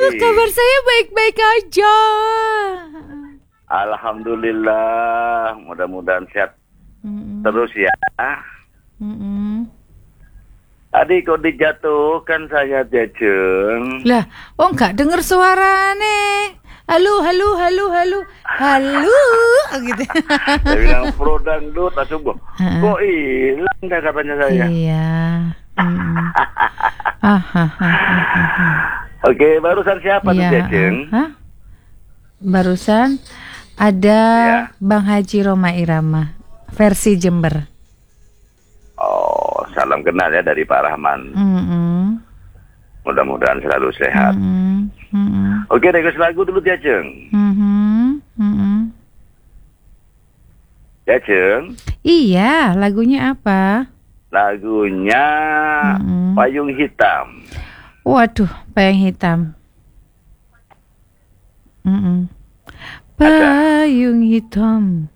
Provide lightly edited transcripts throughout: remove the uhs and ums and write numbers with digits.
kabar saya baik-baik aja. Alhamdulillah, mudah-mudahan sehat terus ya. Tadi kok dijatuhkan saya Jajeng. Lah, enggak denger suara nih. Halo. Gitu. Saya bilang pro dangdut, langsung kok hilang dah katanya saya. Iya. Oke, barusan siapa tuh Jajeng? Barusan ada Bang Haji Roma Irama, versi Jember. Oh, salam kenal ya dari Pak Rahman. Mudah-mudahan selalu sehat. Oke, request lagu dulu Jajeng. Jajeng. Iya, lagunya apa? Lagunya Payung Hitam. Waduh, Payung Hitam. Payung Hitam.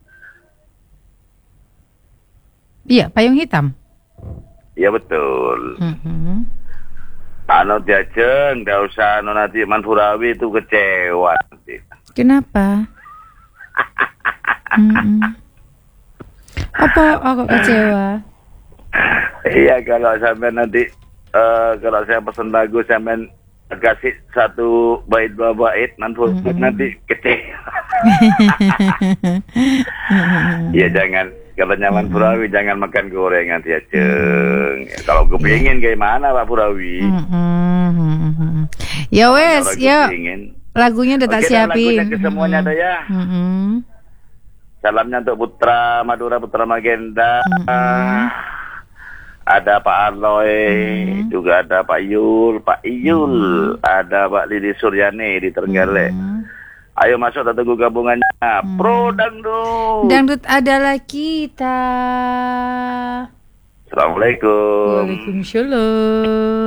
Iya, Payung Hitam. Iya betul. Anu Jajeng, gak usah nanti Manfurawi itu kecewa nanti. Kenapa? Apa aku kecewa? Iya, kalau sampai nanti kalau saya pesan lagu sampai kasih satu bait dua bait nanti kecewa. Iya, jangan. Kalau nyaman Purawi jangan makan gorengan Jajeng. Kalau kepingin gimana Pak Purawi? Ya wes, ya. Lagunya udah tak siapin. Lagunya ke semuanya ada ya. Salamnya untuk Putra Madura, Putra Magenda. Ada Pak Arloy, juga ada Pak Yul, Pak Iyul, ada Pak Lili Suryani di Trenggalek. Ayo masuk dan tunggu gabungannya. Pro Dangdut. Dangdut adalah kita. Assalamualaikum. Waalaikumsalam.